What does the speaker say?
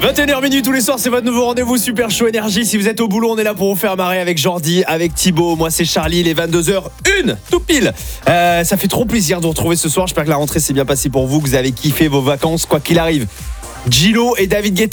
21h minuit tous les soirs, c'est votre nouveau rendez-vous Super Show Énergie. Si vous êtes au boulot, on est là pour vous faire marrer avec Jordi, avec Thibaut. Moi, c'est Charlie, les 22h01, tout pile. Ça fait trop plaisir de vous retrouver ce soir. J'espère que la rentrée s'est bien passée pour vous, que vous avez kiffé vos vacances, quoi qu'il arrive. Gilo et David Guetta